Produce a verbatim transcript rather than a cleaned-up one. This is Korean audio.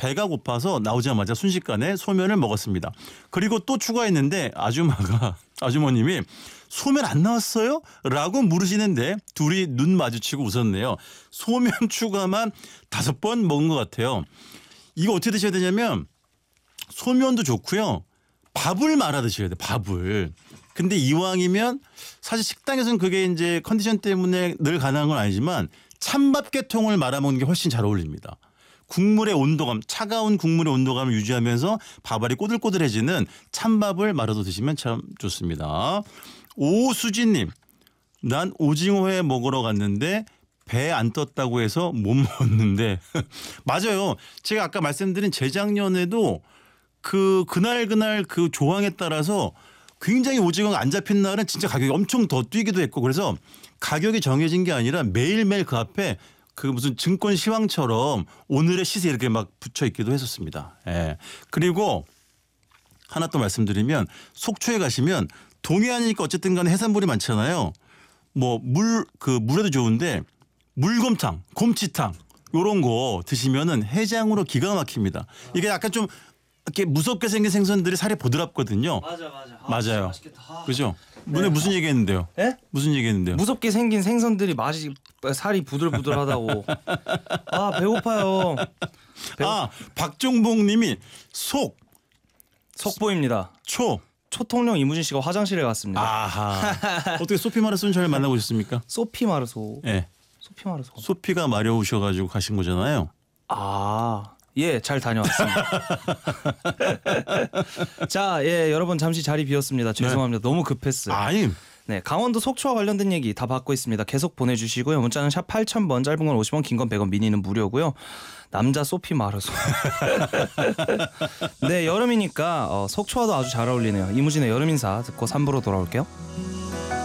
배가 고파서 나오자마자 순식간에 소면을 먹었습니다. 그리고 또 추가했는데 아줌마가 아주머님이 소면 안 나왔어요? 라고 물으시는데 둘이 눈 마주치고 웃었네요. 소면 추가만 다섯 번 먹은 것 같아요. 이거 어떻게 드셔야 되냐면 소면도 좋고요. 밥을 말아 드셔야 돼요. 밥을. 근데 이왕이면 사실 식당에서는 그게 이제 컨디션 때문에 늘 가능한 건 아니지만 찬밥 계통을 말아 먹는 게 훨씬 잘 어울립니다. 국물의 온도감, 차가운 국물의 온도감을 유지하면서 밥알이 꼬들꼬들해지는 찬밥을 말아서 드시면 참 좋습니다. 오수진님, 난 오징어회 먹으러 갔는데 배 안 떴다고 해서 못 먹었는데 맞아요. 제가 아까 말씀드린 재작년에도 그 그날 그날 그 조항에 따라서 굉장히 오징어가 안 잡힌 날은 진짜 가격이 엄청 더 뛰기도 했고 그래서 가격이 정해진 게 아니라 매일매일 그 앞에 그 무슨 증권 시황처럼 오늘의 시세 이렇게 막 붙여 있기도 했었습니다. 예. 그리고 하나 또 말씀드리면 속초에 가시면 동해안이니까 어쨌든 간에 해산물이 많잖아요. 뭐 물 그 물에도 좋은데 물곰탕, 곰치탕 요런 거 드시면은 해장으로 기가 막힙니다. 이게 약간 좀 이렇게 무섭게 생긴 생선들이 살이 보드랍거든요. 맞아 맞아. 아, 맞아요. 맛있겠다. 아. 그죠? 네. 문에 무슨 얘기했는데요? 예? 무슨 얘기했는데요? 무섭게 생긴 생선들이 맛이 살이 부들부들하다고. 아 배고파요. 배고... 아 박종봉님이 속 속보입니다. 초. 초통령 이무진 씨가 화장실에 갔습니다. 아하. 어떻게 소피 마르소는 잘 만나보셨습니까? 소피 마르소. 예. 네. 소피 마르소. 소피가 마려우셔가지고 가신 거잖아요. 아. 예, 잘 다녀왔습니다. 자, 예, 여러분 잠시 자리 비었습니다. 죄송합니다. 네. 너무 급했어요. 아니. 네, 강원도 속초와 관련된 얘기 다 받고 있습니다. 계속 보내주시고요. 문자는 샵 팔천 번, 짧은 건 오십 원, 긴 건 백 원, 미니는 무료고요. 남자 소피 마르소. 네, 여름이니까 어, 속초와도 아주 잘 어울리네요. 이무진의 여름 인사 듣고 삼 부로 돌아올게요.